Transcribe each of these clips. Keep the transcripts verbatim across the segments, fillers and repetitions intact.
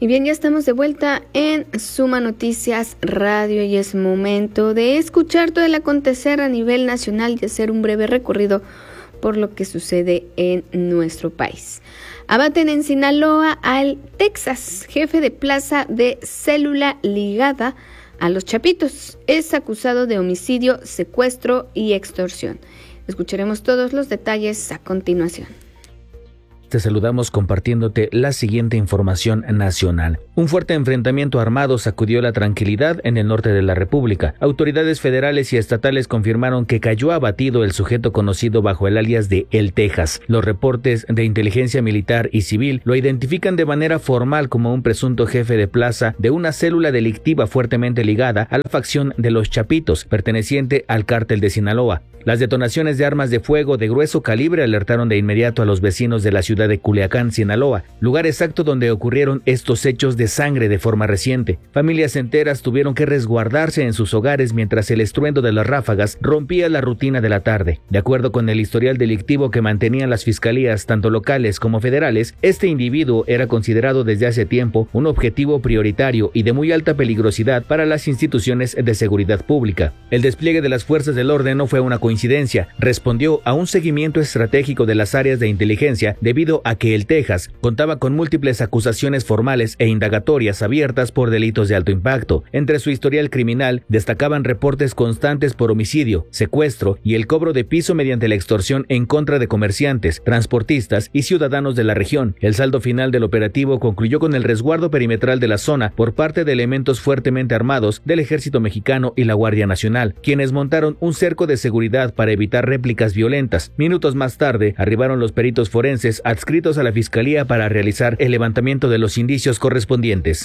Y bien, ya estamos de vuelta en Suma Noticias Radio y es momento de escuchar todo el acontecer a nivel nacional y hacer un breve recorrido por lo que sucede en nuestro país. Abaten en Sinaloa al Texas, jefe de plaza de célula ligada a los Chapitos. Es acusado de homicidio, secuestro y extorsión. Escucharemos todos los detalles a continuación. Te saludamos compartiéndote la siguiente información nacional. Un fuerte enfrentamiento armado sacudió la tranquilidad en el norte de la República. Autoridades federales y estatales confirmaron que cayó abatido el sujeto conocido bajo el alias de El Texas. Los reportes de inteligencia militar y civil lo identifican de manera formal como un presunto jefe de plaza de una célula delictiva fuertemente ligada a la facción de los Chapitos, perteneciente al cártel de Sinaloa. Las detonaciones de armas de fuego de grueso calibre alertaron de inmediato a los vecinos de la ciudad de Culiacán, Sinaloa, lugar exacto donde ocurrieron estos hechos de sangre de forma reciente. Familias enteras tuvieron que resguardarse en sus hogares mientras el estruendo de las ráfagas rompía la rutina de la tarde. De acuerdo con el historial delictivo que mantenían las fiscalías tanto locales como federales, este individuo era considerado desde hace tiempo un objetivo prioritario y de muy alta peligrosidad para las instituciones de seguridad pública. El despliegue de las fuerzas del orden no fue una coincidencia, respondió a un seguimiento estratégico de las áreas de inteligencia debido a que el Texas contaba con múltiples acusaciones formales e indagatorias abiertas por delitos de alto impacto. Entre su historial criminal destacaban reportes constantes por homicidio, secuestro y el cobro de piso mediante la extorsión en contra de comerciantes, transportistas y ciudadanos de la región. El saldo final del operativo concluyó con el resguardo perimetral de la zona por parte de elementos fuertemente armados del Ejército Mexicano y la Guardia Nacional, quienes montaron un cerco de seguridad para evitar réplicas violentas. Minutos más tarde, arribaron los peritos forenses adscritos a la Fiscalía para realizar el levantamiento de los indicios correspondientes.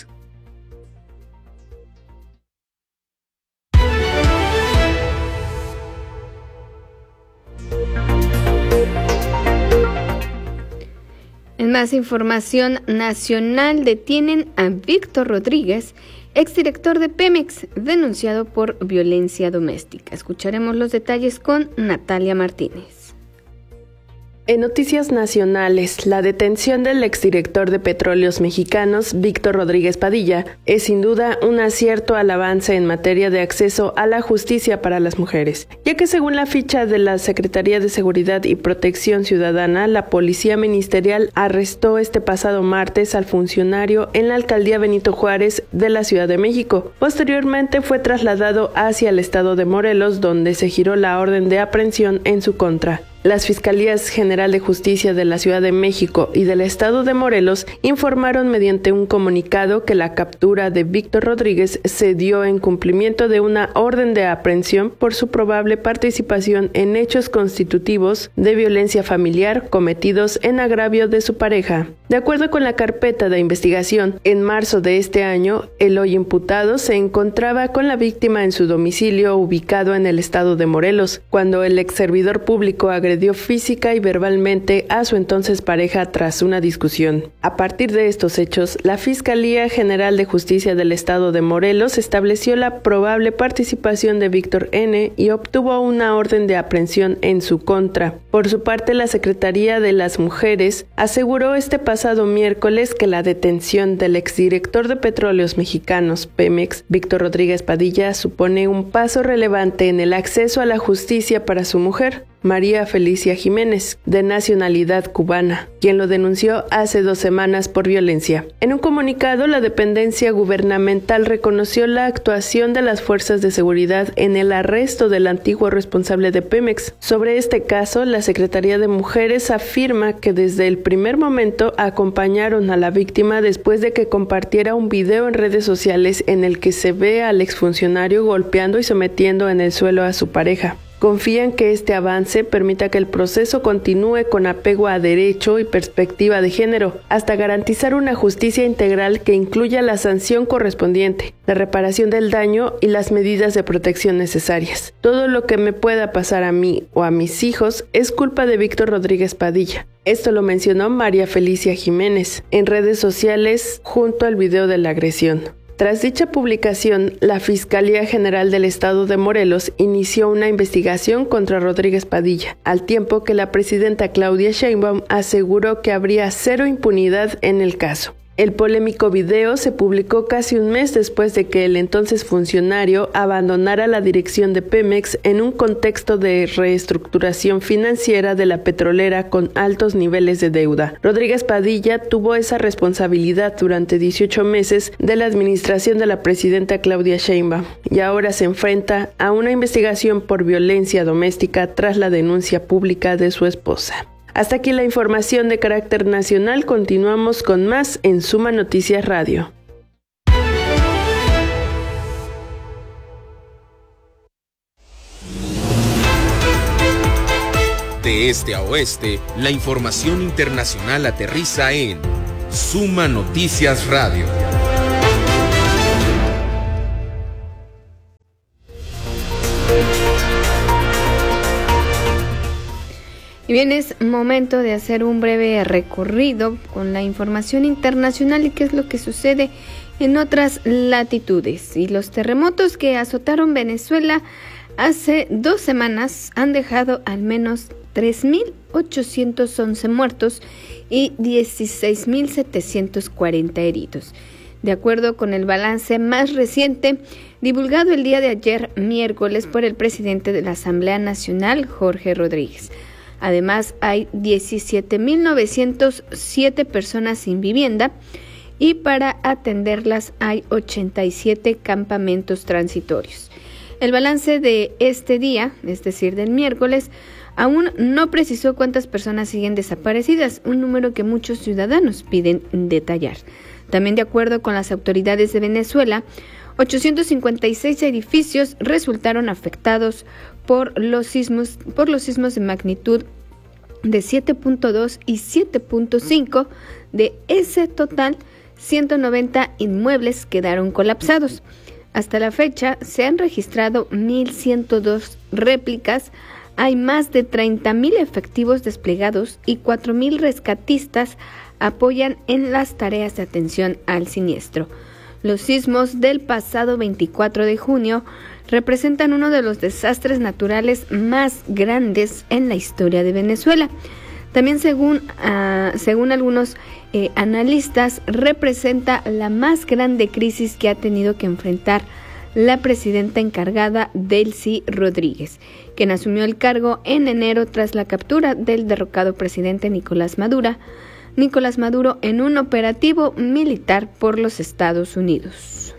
En más información nacional, detienen a Víctor Rodríguez, exdirector de Pemex, denunciado por violencia doméstica. Escucharemos los detalles con Natalia Martínez. En noticias nacionales, la detención del exdirector de Petróleos Mexicanos, Víctor Rodríguez Padilla, es sin duda un acierto al avance en materia de acceso a la justicia para las mujeres, ya que según la ficha de la Secretaría de Seguridad y Protección Ciudadana, la Policía Ministerial arrestó este pasado martes al funcionario en la Alcaldía Benito Juárez de la Ciudad de México. Posteriormente fue trasladado hacia el estado de Morelos, donde se giró la orden de aprehensión en su contra. Las Fiscalías General de Justicia de la Ciudad de México y del Estado de Morelos informaron mediante un comunicado que la captura de Víctor Rodríguez se dio en cumplimiento de una orden de aprehensión por su probable participación en hechos constitutivos de violencia familiar cometidos en agravio de su pareja. De acuerdo con la carpeta de investigación, en marzo de este año, el hoy imputado se encontraba con la víctima en su domicilio ubicado en el Estado de Morelos, cuando el ex servidor público agredió física y verbalmente a su entonces pareja tras una discusión. A partir de estos hechos, la Fiscalía General de Justicia del Estado de Morelos estableció la probable participación de Víctor N. y obtuvo una orden de aprehensión en su contra. Por su parte, la Secretaría de las Mujeres aseguró este pasado miércoles que la detención del exdirector de Petróleos Mexicanos, Pemex, Víctor Rodríguez Padilla, supone un paso relevante en el acceso a la justicia para su mujer, María Felicia Jiménez, de nacionalidad cubana, quien lo denunció hace dos semanas por violencia. En un comunicado, la dependencia gubernamental reconoció la actuación de las fuerzas de seguridad en el arresto del antiguo responsable de Pemex. Sobre este caso, la Secretaría de Mujeres afirma que desde el primer momento acompañaron a la víctima después de que compartiera un video en redes sociales en el que se ve al exfuncionario golpeando y sometiendo en el suelo a su pareja. Confían que este avance permita que el proceso continúe con apego a derecho y perspectiva de género, hasta garantizar una justicia integral que incluya la sanción correspondiente, la reparación del daño y las medidas de protección necesarias. Todo lo que me pueda pasar a mí o a mis hijos es culpa de Víctor Rodríguez Padilla. Esto lo mencionó María Felicia Jiménez en redes sociales junto al video de la agresión. Tras dicha publicación, la Fiscalía General del Estado de Morelos inició una investigación contra Rodríguez Padilla, al tiempo que la presidenta Claudia Sheinbaum aseguró que habría cero impunidad en el caso. El polémico video se publicó casi un mes después de que el entonces funcionario abandonara la dirección de Pemex en un contexto de reestructuración financiera de la petrolera con altos niveles de deuda. Rodríguez Padilla tuvo esa responsabilidad durante dieciocho meses de la administración de la presidenta Claudia Sheinbaum y ahora se enfrenta a una investigación por violencia doméstica tras la denuncia pública de su esposa. Hasta aquí la información de carácter nacional. Continuamos con más en Suma Noticias Radio. De este a oeste, la información internacional aterriza en Suma Noticias Radio. Y bien, es momento de hacer un breve recorrido con la información internacional y qué es lo que sucede en otras latitudes. Y los terremotos que azotaron Venezuela hace dos semanas han dejado al menos tres mil ochocientos once muertos y dieciséis mil setecientos cuarenta heridos. De acuerdo con el balance más reciente, divulgado el día de ayer, miércoles, por el presidente de la Asamblea Nacional, Jorge Rodríguez. Además, hay diecisiete mil novecientos siete personas sin vivienda y para atenderlas hay ochenta y siete campamentos transitorios. El balance de este día, es decir, del miércoles, aún no precisó cuántas personas siguen desaparecidas, un número que muchos ciudadanos piden detallar. También, de acuerdo con las autoridades de Venezuela, ochocientos cincuenta y seis edificios resultaron afectados por los sismos, por los sismos de magnitud de siete punto dos y siete punto cinco. De ese total, ciento noventa inmuebles quedaron colapsados. Hasta la fecha se han registrado mil ciento dos réplicas, hay más de treinta mil efectivos desplegados y cuatro mil rescatistas apoyan en las tareas de atención al siniestro. Los sismos del pasado veinticuatro de junio representan uno de los desastres naturales más grandes en la historia de Venezuela. También, según, uh, según algunos eh, analistas, representa la más grande crisis que ha tenido que enfrentar la presidenta encargada, Delcy Rodríguez, quien asumió el cargo en enero tras la captura del derrocado presidente Nicolás Maduro, Nicolás Maduro en un operativo militar por los Estados Unidos.